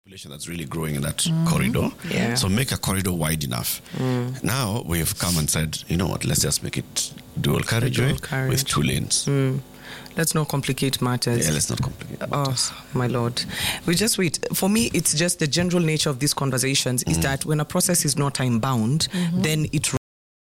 That's really growing in that corridor. Yeah. So make a corridor wide enough. Now we've come and said, you know what, let's just make it dual carriageway with 2 lanes. Let's not complicate matters. Yeah, let's not complicate matters. Oh, my Lord. We just wait. For me, it's just the general nature of these conversations is that when a process is not time-bound, then it